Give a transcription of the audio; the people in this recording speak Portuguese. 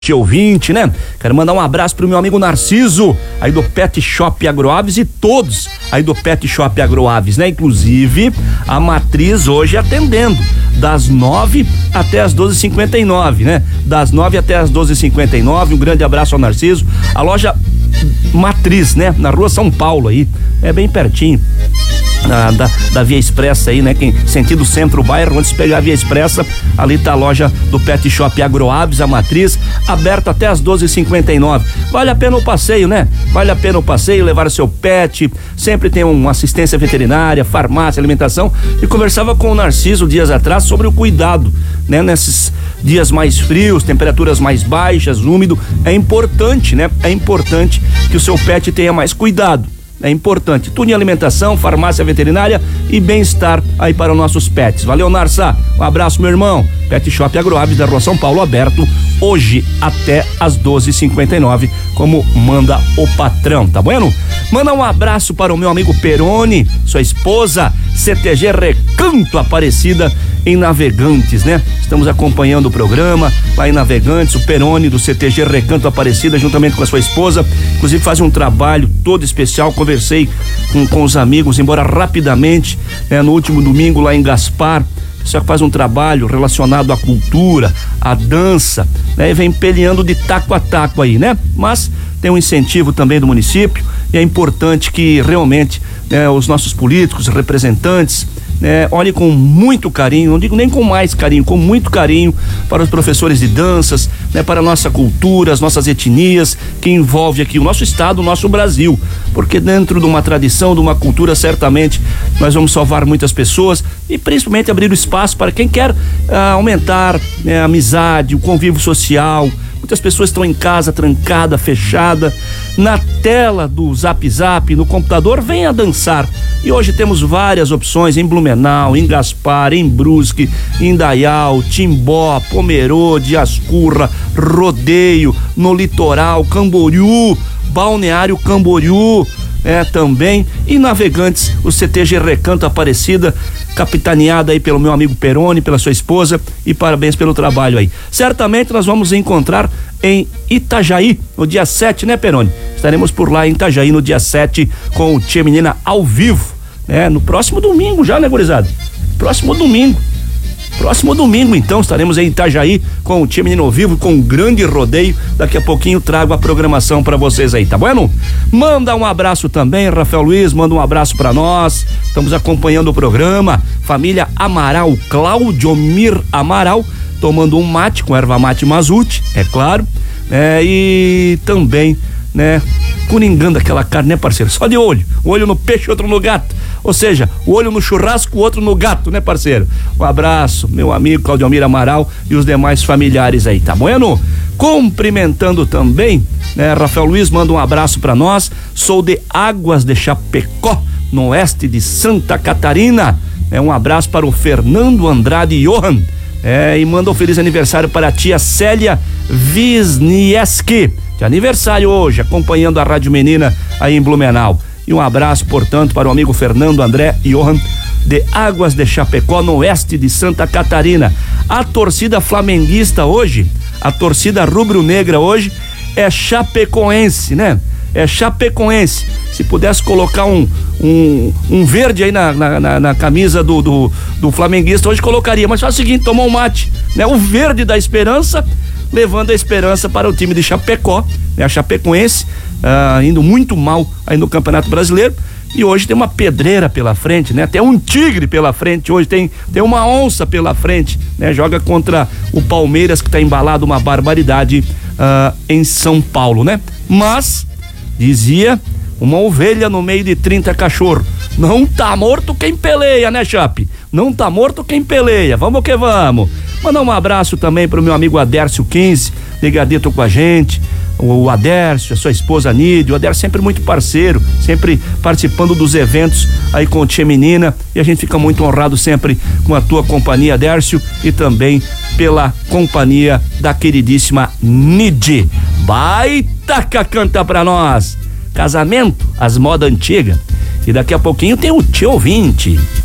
ouvinte, né? Quero mandar um abraço pro meu amigo Narciso, aí do Pet Shop Agroaves, e todos aí do Pet Shop Agroaves, né? Inclusive a Matriz hoje atendendo das 9 até as 12h59, né? Das 9 até as 12h59. Um grande abraço ao Narciso. A loja Matriz, né? Na rua São Paulo aí, é bem pertinho da Via Expressa aí, né? Sentido centro-bairro, onde se pegar a Via Expressa, ali tá a loja do Pet Shop Agroaves, a Matriz, aberta até as 12h59. Vale a pena o passeio, né? Vale a pena o passeio, levar o seu pet, sempre tem uma assistência veterinária, farmácia, alimentação. E conversava com o Narciso dias atrás sobre o cuidado, né? Nesses dias mais frios, temperaturas mais baixas, úmido, é importante, né? É importante que o seu pet tenha mais cuidado. É importante. Tudo em alimentação, farmácia veterinária e bem-estar aí para os nossos pets. Valeu, Narça. Um abraço, meu irmão. Pet Shop Agroaves da Rua São Paulo, aberto hoje até as 12h59, como manda o patrão, tá bueno? Manda um abraço para o meu amigo Peroni, sua esposa, CTG Recanto Aparecida em Navegantes, né? Estamos acompanhando o programa lá em Navegantes, o Peroni do CTG Recanto Aparecida, juntamente com a sua esposa, inclusive faz um trabalho todo especial. Conversei com os amigos, embora rapidamente, né, no último domingo lá em Gaspar. Só que faz um trabalho relacionado à cultura, à dança, né? E vem peleando de taco a taco aí, né? Mas tem um incentivo também do município e é importante que realmente, né, os nossos políticos, representantes, né, olhem com muito carinho, não digo nem com mais carinho, com muito carinho para os professores de danças, né, para a nossa cultura, as nossas etnias, que envolve aqui o nosso estado, o nosso Brasil, porque dentro de uma tradição, de uma cultura, certamente nós vamos salvar muitas pessoas e principalmente abrir o espaço para quem quer aumentar, né, a amizade, o convívio social. Muitas pessoas estão em casa, trancada, fechada, na tela do Zap Zap, no computador, venha dançar. E hoje temos várias opções em Blumenau, em Gaspar, em Brusque, em Indaial, Timbó, Pomerode, Ascurra, Rodeio, no Litoral, Camboriú, Balneário Camboriú, também, e Navegantes, o CTG Recanto Aparecida, capitaneada aí pelo meu amigo Peroni, pela sua esposa, e parabéns pelo trabalho aí. Certamente nós vamos encontrar em Itajaí no dia 7, né, Peroni? Estaremos por lá em Itajaí no dia 7 com o Tia Menina ao vivo, né? No próximo domingo já, né, gurizada? Próximo domingo, então, estaremos em Itajaí com o Tia Menino ao vivo, com um grande rodeio. Daqui a pouquinho trago a programação pra vocês aí, tá bueno? Manda um abraço também, Rafael Luiz, manda um abraço pra nós. Estamos acompanhando o programa. Família Amaral, Cláudio Mir Amaral, tomando um mate com erva mate Mazute, é claro, e também, né, coringando aquela carne, né, parceiro? Só de olho, um olho no peixe, outro no gato, ou seja, o olho no churrasco, o outro no gato, né, parceiro? Um abraço, meu amigo Claudio Mir Amaral e os demais familiares aí, tá bueno? Cumprimentando também, né, Rafael Luiz manda um abraço pra nós. Sou de Águas de Chapecó, no oeste de Santa Catarina, um abraço para o Fernando Andrade Johan, e manda um feliz aniversário para a tia Célia Wisniewski, de aniversário hoje, acompanhando a Rádio Menina aí em Blumenau. E um abraço, portanto, para o amigo Fernando André Johan, de Águas de Chapecó, no oeste de Santa Catarina. A torcida flamenguista hoje, a torcida rubro-negra hoje é chapecoense, né? É chapecoense. Se pudesse colocar um verde aí na camisa do flamenguista, hoje colocaria. Mas faz o seguinte, tomou um mate, né? O verde da esperança, levando a esperança para o time de Chapecó, né? A Chapecoense, indo muito mal aí no Campeonato Brasileiro, e hoje tem uma pedreira pela frente, né? Tem um tigre pela frente, hoje tem uma onça pela frente, né? Joga contra o Palmeiras, que está embalado uma barbaridade em São Paulo, né? Mas, dizia uma ovelha no meio de 30 cachorros, não tá morto quem peleia, né, Chape? Não tá morto quem peleia, vamos que vamos. Mandar um abraço também pro meu amigo Adércio 15, ligadito com a gente, o Adércio, a sua esposa Nídia, o Adércio sempre muito parceiro, sempre participando dos eventos aí com o Tia Menina, e a gente fica muito honrado sempre com a tua companhia, Adércio, e também pela companhia da queridíssima Nídia. Baita que canta pra nós, casamento, as modas antigas, e daqui a pouquinho tem o Tio Ouvinte.